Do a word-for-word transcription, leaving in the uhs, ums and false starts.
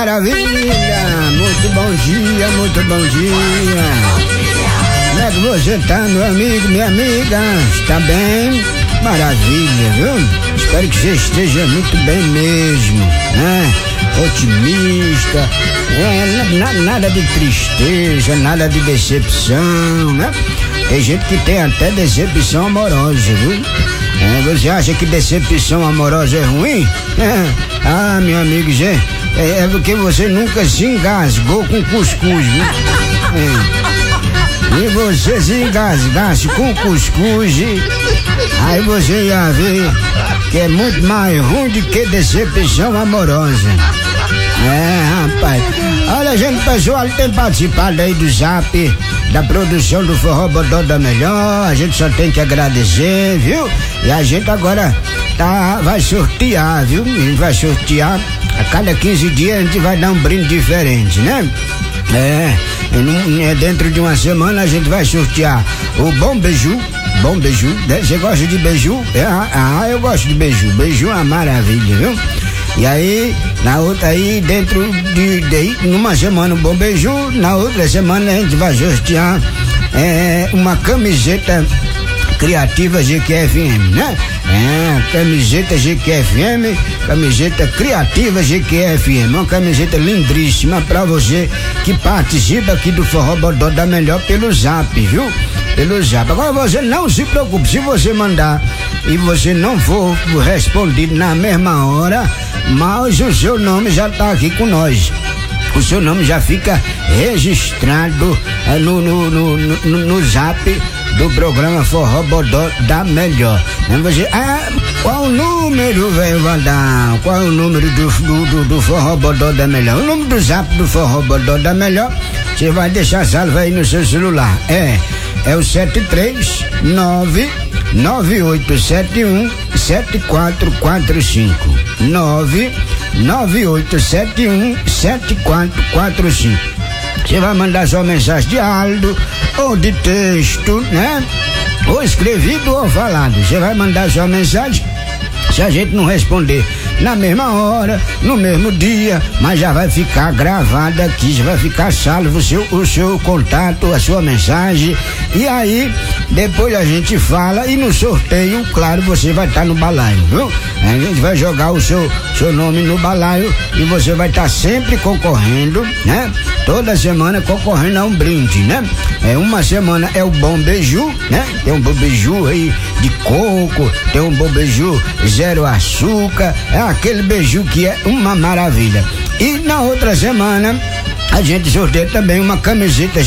Maravilha, muito bom dia, muito bom dia. Como é que você tá, meu amigo, minha amiga? Está bem? Maravilha, viu? Espero que você esteja muito bem mesmo, né? Otimista, é, na, nada de tristeza, nada de decepção, né? Tem gente que tem até decepção amorosa, viu? É, você acha que decepção amorosa é ruim? É. Ah, meu amigo, Zé, é, é porque você nunca se engasgou com cuscuz, viu? É. E você se engasgasse com cuscuz, aí você ia ver que é muito mais ruim do que decepção amorosa. É, rapaz. Olha, gente, pessoal, tem participado aí do Zap, da produção do Forró Bodó da Melhor. A gente só tem que agradecer, viu? E a gente agora tá, vai sortear, viu? A gente vai sortear. A cada quinze dias a gente vai dar um brinde diferente, né? É, é, dentro de uma semana a gente vai sortear o Bom Beiju. Bom beiju, né? Você gosta de beiju? É, ah, eu gosto de beiju. Beiju é uma maravilha, viu? E aí, na outra aí, dentro de, de numa semana um bom beiju, na outra semana a gente vai sortear é, uma camiseta criativa G Q F M, né? É, camiseta G Q F M, camiseta criativa G Q F M, uma camiseta lindríssima pra você que participa aqui do Forró Bodó da Melhor pelo Zap, viu? Pelo Zap. Agora você não se preocupe, se você mandar e você não for respondido na mesma hora, mas o seu nome já tá aqui com nós. O seu nome já fica registrado é, no, no, no, no, no Zap do programa Forró Bodó da Melhor. Você, ah, qual o número, velho, vai dar? Qual é o número do, do, do, do Forró Bodó da Melhor? O número do Zap do Forró Bodó da Melhor, você vai deixar salvo aí no seu celular. É, é o sete três nove nove oito sete um sete quatro quatro cinco. nove nove oito sete um sete quatro quatro cinco. Você vai mandar sua mensagem de áudio ou de texto, né? Ou escrevido ou falado. Você vai mandar sua mensagem. Se a gente não responder na mesma hora, no mesmo dia, mas já vai ficar gravado aqui, já vai ficar salvo o seu, o seu contato, a sua mensagem. E aí, depois a gente fala e no sorteio, claro, você vai estar tá no balaio, viu? A gente vai jogar o seu, seu nome no balaio e você vai estar tá sempre concorrendo, né? Toda semana concorrendo a um brinde, né? É, uma semana é o Bom Beiju, né? Tem um Bom Beiju aí de coco, tem um Bom Beiju zero açúcar, é aquele beiju que é uma maravilha. E na outra semana a gente sorteia também uma camiseta